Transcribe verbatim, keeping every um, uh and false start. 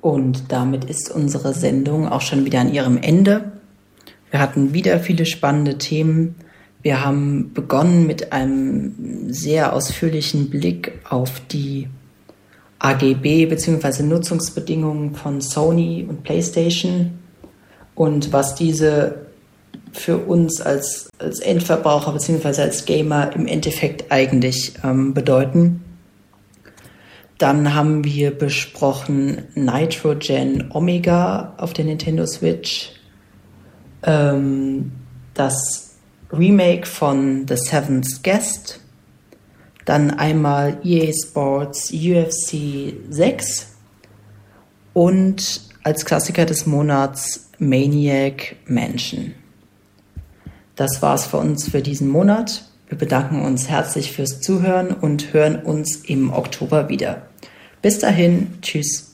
Und damit ist unsere Sendung auch schon wieder an ihrem Ende. Wir hatten wieder viele spannende Themen. Wir haben begonnen mit einem sehr ausführlichen Blick auf die A G B bzw. Nutzungsbedingungen von Sony und PlayStation und was diese für uns als, als Endverbraucher bzw. als Gamer im Endeffekt eigentlich ähm, bedeuten. Dann haben wir besprochen Nitrogen Omega auf der Nintendo Switch, ähm, das Remake von The Seventh Guest, dann einmal E A Sports U F C sechs und als Klassiker des Monats Maniac Mansion. Das war's für uns für diesen Monat. Wir bedanken uns herzlich fürs Zuhören und hören uns im Oktober wieder. Bis dahin, tschüss.